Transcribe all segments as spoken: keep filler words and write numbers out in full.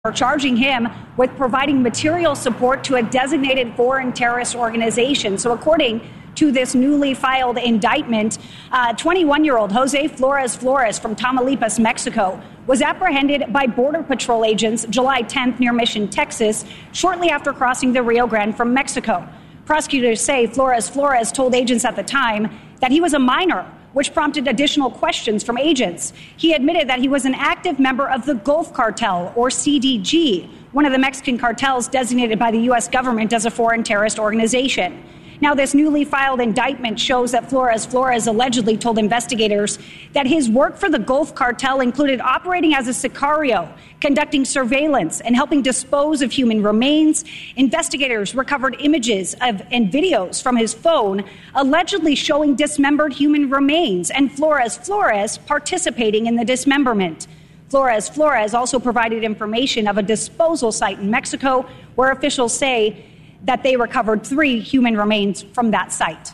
are charging him with providing material support to a designated foreign terrorist organization. So according to this newly filed indictment, uh, twenty-one-year-old Jose Flores Flores from Tamaulipas, Mexico, was apprehended by Border Patrol agents July tenth near Mission, Texas, shortly after crossing the Rio Grande from Mexico. Prosecutors say Flores Flores told agents at the time that he was a minor, which prompted additional questions from agents. He admitted that he was an active member of the Gulf Cartel, or C D G, one of the Mexican cartels designated by the U S government as a foreign terrorist organization. Now, this newly filed indictment shows that Flores Flores allegedly told investigators that his work for the Gulf Cartel included operating as a sicario, conducting surveillance, and helping dispose of human remains. Investigators recovered images of and videos from his phone allegedly showing dismembered human remains and Flores Flores participating in the dismemberment. Flores Flores also provided information of a disposal site in Mexico where officials say that they recovered three human remains from that site.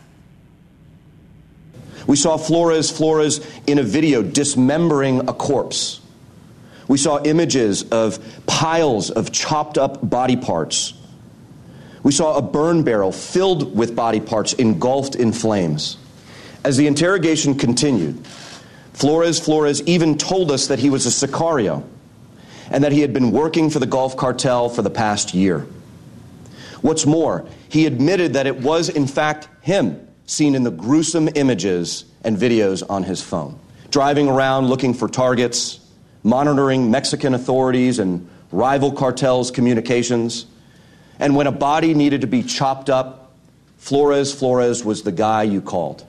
We saw Flores Flores in a video dismembering a corpse. We saw images of piles of chopped up body parts. We saw a burn barrel filled with body parts engulfed in flames. As the interrogation continued, Flores Flores even told us that he was a sicario and that he had been working for the Gulf Cartel for the past year. What's more, he admitted that it was, in fact, him seen in the gruesome images and videos on his phone, driving around looking for targets, monitoring Mexican authorities and rival cartels' communications. And when a body needed to be chopped up, Flores Flores was the guy you called.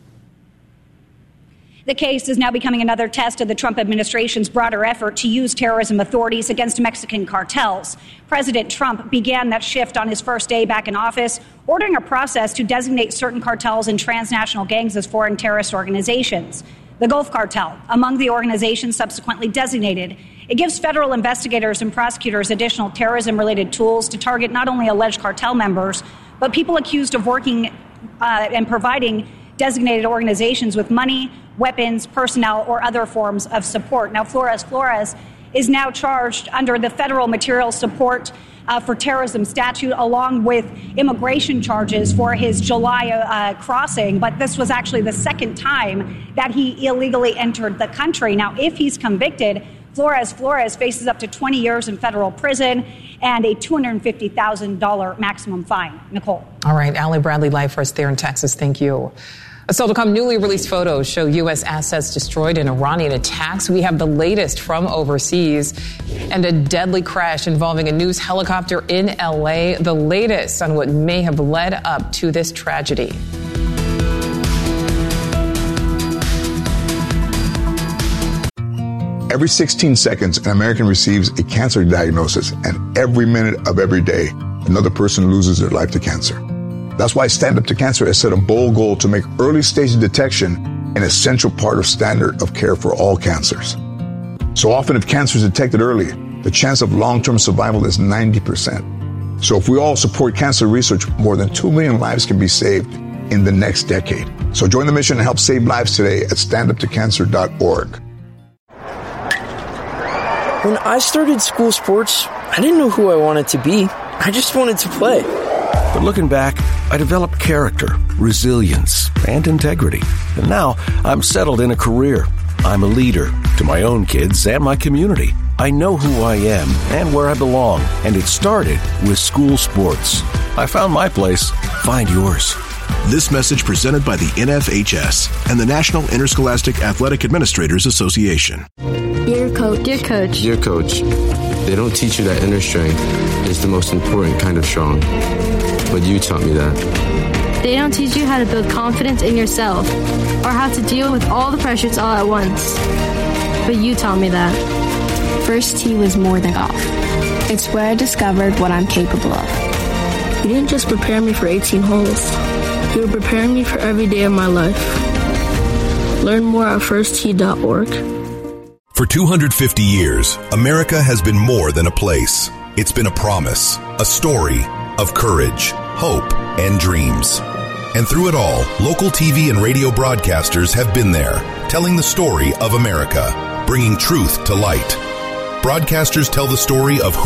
The case is now becoming another test of the Trump administration's broader effort to use terrorism authorities against Mexican cartels. President Trump began that shift on his first day back in office, ordering a process to designate certain cartels and transnational gangs as foreign terrorist organizations. The Gulf Cartel, among the organizations subsequently designated. It gives federal investigators and prosecutors additional terrorism-related tools to target not only alleged cartel members, but people accused of working uh, and providing designated organizations with money, weapons, personnel, or other forms of support. Now, Flores Flores is now charged under the Federal Material Support uh, for Terrorism statute, along with immigration charges for his July uh, crossing. But this was actually the second time that he illegally entered the country. Now, if he's convicted, Flores Flores faces up to twenty years in federal prison and a two hundred fifty thousand dollars maximum fine. Nicole. All right, Allie Bradley live for us there in Texas. Thank you. Still to come, newly released photos show U S assets destroyed in Iranian attacks. We have the latest from overseas and a deadly crash involving a news helicopter in L A. The latest on what may have led up to this tragedy. Every sixteen seconds, an American receives a cancer diagnosis, and every minute of every day, another person loses their life to cancer. That's why Stand Up to Cancer has set a bold goal to make early stage detection an essential part of standard of care for all cancers. So often, if cancer is detected early, the chance of long-term survival is ninety percent. So if we all support cancer research, more than two million lives can be saved in the next decade. So join the mission and help save lives today at stand up to cancer dot org. When I started school sports, I didn't know who I wanted to be. I just wanted to play. But looking back, I developed character, resilience, and integrity. And now I'm settled in a career. I'm a leader to my own kids and my community. I know who I am and where I belong. And it started with school sports. I found my place. Find yours. This message presented by the N F H S and the National Interscholastic Athletic Administrators Association. Dear coach. Dear coach. Dear coach, they don't teach you that inner strength is the most important kind of strong. But you taught me that. They don't teach you how to build confidence in yourself or how to deal with all the pressures all at once. But you taught me that. First tee was more than golf. It's where I discovered what I'm capable of. You didn't just prepare me for eighteen holes. You were preparing me for every day of my life. Learn more at first tee dot org. For two hundred fifty years, America has been more than a place. It's been a promise, a story of courage, hope, and dreams. And through it all, local T V and radio broadcasters have been there, telling the story of America, bringing truth to light. broadcasters tell the story of